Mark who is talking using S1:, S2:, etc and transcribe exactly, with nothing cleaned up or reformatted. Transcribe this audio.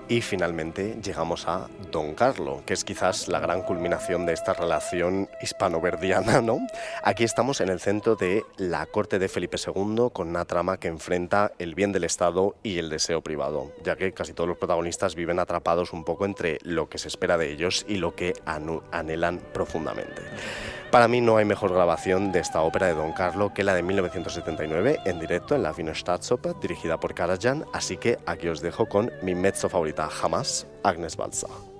S1: Y finalmente llegamos a Don Carlo, que es quizás la gran culminación de esta relación hispano-verdiana, ¿no? Aquí estamos en el centro de la corte de Felipe segundo, con una trama que enfrenta el bien del Estado y el deseo privado, ya que casi todos los protagonistas viven atrapados un poco entre lo que se espera de ellos y lo que anhelan profundamente. Para mí no hay mejor grabación de esta ópera de Don Carlo que la de mil novecientos setenta y nueve en directo en la Wiener Staatsoper, dirigida por Karajan, así que aquí os dejo con mi mezzo favorita jamás, Agnes Balza.